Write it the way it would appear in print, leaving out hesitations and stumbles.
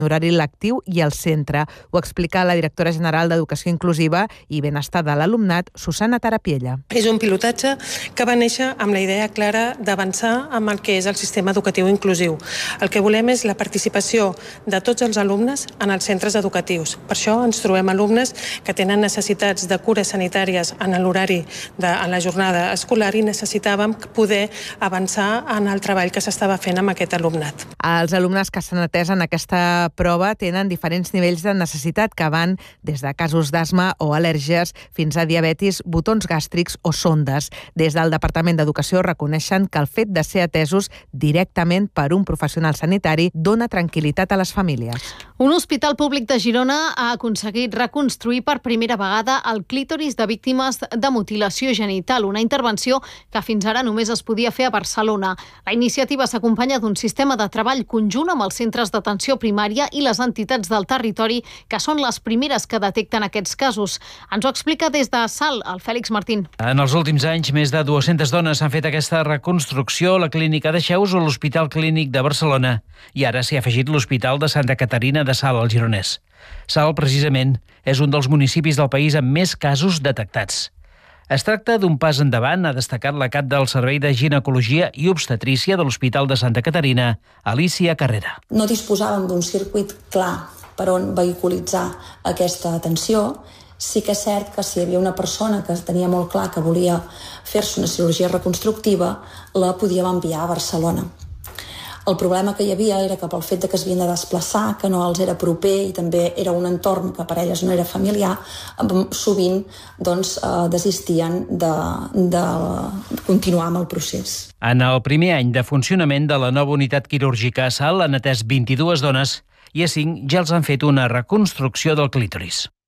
horari lectiu i al centre. Ho explica la directora general d'Educació Inclusiva i Benestar de l'Alumnat, Susana Tarapiella. És un pilotatge que va néixer amb la idea clara d'avançar amb el que és el sistema educatiu inclusiu. El que volem és la participació de tots els alumnes en els centres educatius. Per això ens trobem alumnes que tenen necessitats de cures sanitàries en l'horari en la jornada escolar i necessitàvem poder avançar en el treball que s'estava fent amb aquest alumnat. Els alumnes que s'han atès en aquesta prova tenen diferents nivells de necessitat que van des de casos d'asma o al·lèrgies fins a diabetis, botons gàstrics o sondes. Des del Departament d'Educació reconeixen que el fet de ser atesos directament per un professional sanitari dona tranquil·litat a les famílies. Un hospital públic de Girona ha aconseguit reconstruir per primera vegada el clítoris de víctimes de mutilació genital, una intervenció que fins ara només es podia fer a Barcelona. La iniciativa s'acompanya d'un sistema de treball conjunt amb els centres d'atenció primària i les entitats del territori, que són les primeres que detecten aquests casos. Ens ho explica des de Salt el Fèlix Martín. En els últims anys, més de 200 dones han fet aquesta reconstrucció a la clínica de Xeus o l'Hospital Clínic de Barcelona. I ara s'hi ha afegit l'Hospital de Santa Caterina de Salt, al Gironès. Salt, precisament, és un dels municipis del país amb més casos detectats. Es tracta d'un pas endavant, ha destacat la cap del Servei de Ginecologia i Obstetrícia de l'Hospital de Santa Caterina, Alicia Carrera. No disposàvem d'un circuit clar per on vehiculitzar aquesta atenció. Sí que és cert que si hi havia una persona que tenia molt clar que volia fer-se una cirurgia reconstructiva, la podíem enviar a Barcelona. El problema que hi havia era que pel fet que es havien de desplaçar, que no els era proper i també era un entorn que per elles no era familiar, sovint desistien de continuar amb el procés. En el primer any de funcionament de la nova unitat quirúrgica a Salt han atès 22 dones i a 5 ja els han fet una reconstrucció del clítoris.